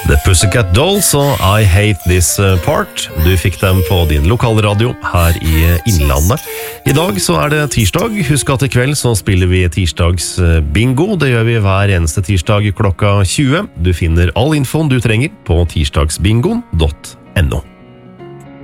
The Pussycat Dolls og I Hate This Part. Du fikk dem på din lokale radio her i Innlandet. I dag så det tirsdag. Husk at i kveld så spiller vi tirsdags bingo. Det gjør vi hver eneste tirsdag klokka 20. Du finner all infoen du trenger på tirsdagsbingoen.no.